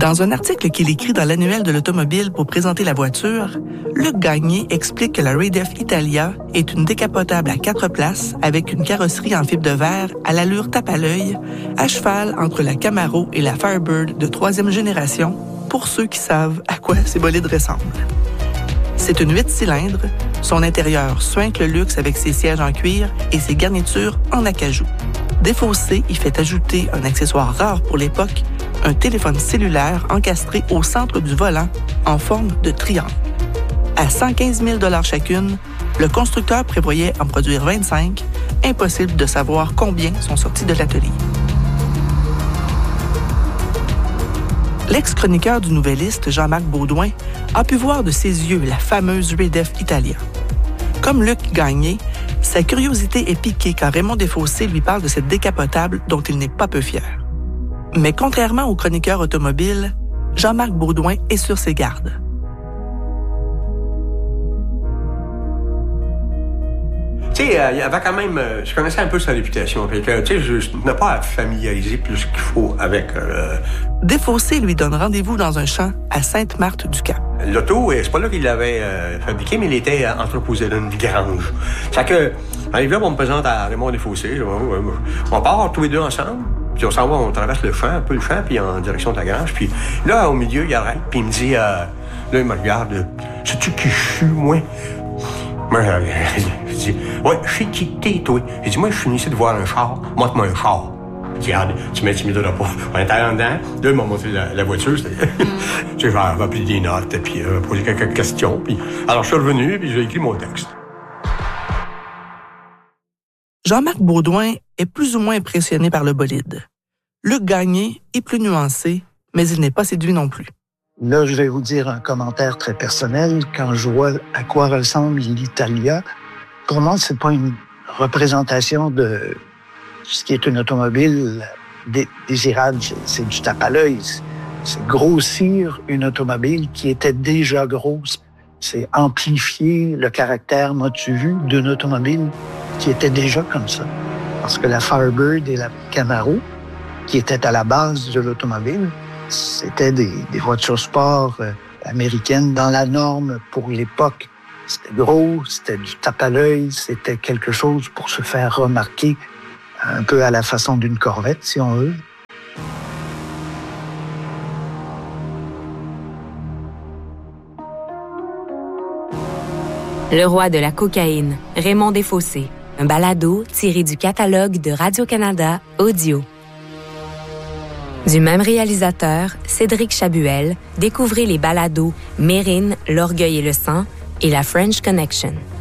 Dans un article qu'il écrit dans l'annuel de l'automobile pour présenter la voiture, Luc Gagné explique que la Raid-F Italia est une décapotable à 4 places avec une carrosserie en fibre de verre à l'allure tape à l'œil, à cheval entre la Camaro et la Firebird de 3e génération, pour ceux qui savent à quoi ces bolides ressemblent. C'est une 8 cylindres, son intérieur suinte le luxe avec ses sièges en cuir et ses garnitures en acajou. Défaussé, il fait ajouter un accessoire rare pour l'époque, un téléphone cellulaire encastré au centre du volant en forme de triangle. À 115 000 $ chacune, le constructeur prévoyait en produire 25, impossible de savoir combien sont sortis de l'atelier. L'ex-chroniqueur du Nouvelliste, Jean-Marc Baudouin, a pu voir de ses yeux la fameuse Raid-F Italia. Comme Luc Gagné, sa curiosité est piquée quand Raymond Desfossés lui parle de cette décapotable dont il n'est pas peu fier. Mais contrairement au chroniqueur automobile, Jean-Marc Baudouin est sur ses gardes. Tu sais, il y avait quand même... je connaissais un peu sa réputation. Tu sais, je n'ai pas à familiariser plus qu'il faut avec... Desfossés lui donne rendez-vous dans un champ à Sainte-Marthe-du-Cap. L'auto, c'est pas là qu'il l'avait fabriqué, mais il était entreposé dans une grange. Fait que, arrive là, on me présente à Raymond Desfossés. On part tous les deux ensemble. Puis on s'en va, on traverse le champ, puis en direction de la grange. Puis là, au milieu, il arrête, puis il me dit... là, il me regarde. « Sais-tu qui je suis, moi? » Moi, je dis, ouais, je sais qui t'es, toi. J'ai dit, moi, je suis venu ici de voir un char. Montre-moi un char. Regarde, tu mets là pas. On était en dedans. Là, il m'a montré la voiture. Tu sais, j'ai appris des notes, puis posé quelques questions. Puis, alors, je suis revenu, puis j'ai écrit mon texte. Jean-Marc Baudouin est plus ou moins impressionné par le bolide. Luc Gagné est plus nuancé, mais il n'est pas séduit non plus. Là, je vais vous dire un commentaire très personnel. Quand je vois à quoi ressemble l'Italia, pour moi, c'est pas une représentation de ce qui est une automobile désirable. C'est du tape à l'œil. C'est grossir une automobile qui était déjà grosse. C'est amplifier le caractère, m'as-tu vu, d'une automobile qui était déjà comme ça. Parce que la Firebird et la Camaro, qui étaient à la base de l'automobile, c'était des voitures sport américaines dans la norme pour l'époque. C'était gros, c'était du tape à l'œil, c'était quelque chose pour se faire remarquer, un peu à la façon d'une Corvette, si on veut. Le roi de la cocaïne, Raymond Desfossés. Un balado tiré du catalogue de Radio-Canada Audio. Du même réalisateur, Cédric Chabuel, découvrez les balados Mérine, l'orgueil et le sang et la French Connection.